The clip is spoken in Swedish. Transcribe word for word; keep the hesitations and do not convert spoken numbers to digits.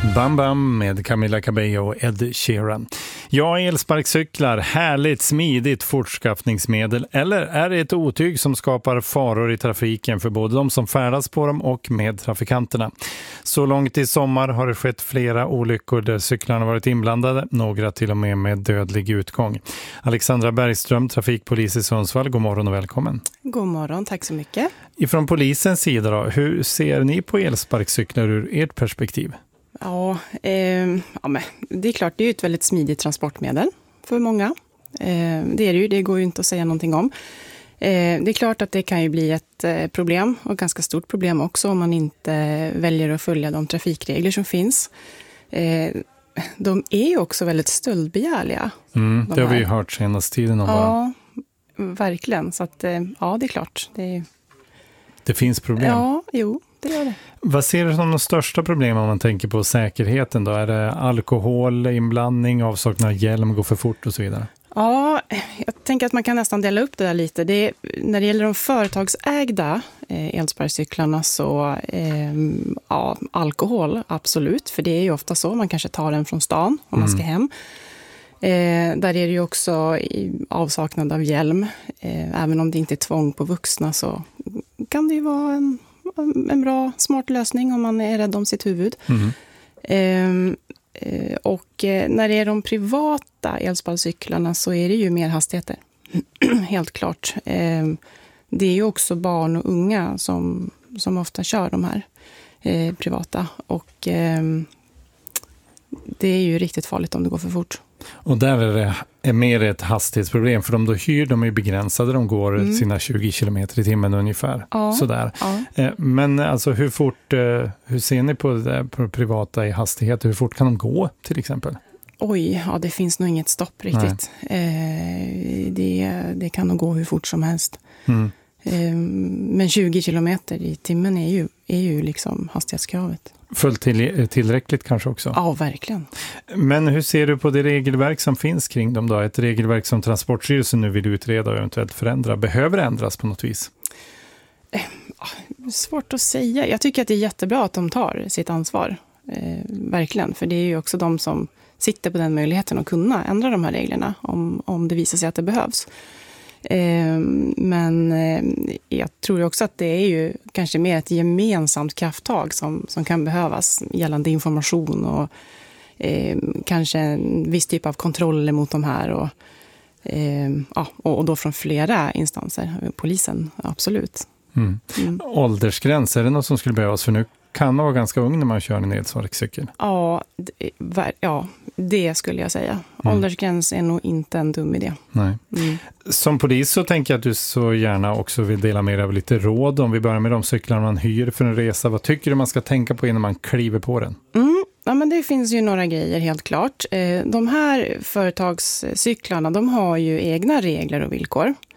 Bam Bam med Camila Cabello och Ed Sheeran. Ja, elsparkcyklar, härligt, smidigt fortskaffningsmedel, eller är det ett otyg som skapar faror i trafiken för både de som färdas på dem och medtrafikanterna? Så långt i sommar har det skett flera olyckor där cyklarna varit inblandade, några till och med med dödlig utgång. Alexandra Bergström, trafikpolis i Sundsvall, god morgon och välkommen. God morgon, tack så mycket. Ifrån polisens sida då, hur ser ni på elsparkcyklar ur ert perspektiv? Ja, eh, ja men det är klart, det är ju ett väldigt smidigt transportmedel för många. Eh, det är det ju, det går ju inte att säga någonting om. Eh, det är klart att det kan ju bli ett eh, problem, och ganska stort problem också, om man inte väljer att följa de trafikregler som finns. Eh, de är ju också väldigt stöldbegärliga. Mm, de det har vi här. ju hört senaste tiden om. Ja, verkligen. Så att, eh, ja, det är klart. Det, är... det finns problem. Ja, jo. Det gör det. Vad ser du som de största problemen om man tänker på säkerheten då? Är det alkohol, inblandning, avsaknad av hjälm, gå för fort och så vidare? Ja, jag tänker att man kan nästan dela upp det där lite. Det är, när det gäller de företagsägda eh, elsparkcyklarna så eh, ja, alkohol, absolut. För det är ju ofta så, man kanske tar den från stan om man ska hem. Eh, där är det ju också i avsaknad av hjälm. Eh, även om det inte är tvång på vuxna så kan det ju vara en en bra, smart lösning om man är rädd om sitt huvud. Mm. Ehm, eh, och eh, när det är de privata elsparkcyklarna så är det ju mer hastigheter. Helt klart. Ehm, det är ju också barn och unga som, som ofta kör de här eh, privata. Och eh, det är ju riktigt farligt om det går för fort. Och där är det är mer ett hastighetsproblem, för de då hyr de är begränsade, de går mm. sina tjugo kilometer i timmen ungefär. Ja, sådär. Ja. Men alltså hur fort, hur ser ni på det på privata i hastighet? Hur fort kan de gå till exempel? Oj, ja det finns nog inget stopp riktigt. Eh, det, det kan nog gå hur fort som helst. Mm. Eh, men tjugo kilometer i timmen är ju, är ju liksom hastighetskravet. Fullt till, tillräckligt kanske också. Ja, verkligen. Men hur ser du på det regelverk som finns kring dem då? Ett regelverk som Transportstyrelsen nu vill utreda och eventuellt förändra. Behöver det ändras på något vis? Eh, svårt att säga. Jag tycker att det är jättebra att de tar sitt ansvar. Eh, verkligen. För det är ju också de som sitter på den möjligheten att kunna ändra de här reglerna om, om det visar sig att det behövs. Eh, men eh, jag tror också att det är ju kanske mer ett gemensamt krafttag som, som kan behövas gällande information och eh, kanske en viss typ av kontroller mot de här och, eh, ja, och, och då från flera instanser, polisen, absolut. Mm. Mm. Åldersgräns, är det något som skulle behövas? För nu kan man vara ganska ung när man kör en elsparkcykel. Ja, det, ja, det skulle jag säga. Mm. Åldersgräns är nog inte en dum idé. Nej. Mm. Som polis så tänker jag att du så gärna också vill dela med dig av lite råd. Om vi börjar med de cyklar man hyr för en resa. Vad tycker du man ska tänka på innan man kliver på den? Mm. Ja, men det finns ju några grejer helt klart. De här företagscyklarna, de har ju egna regler och villkor.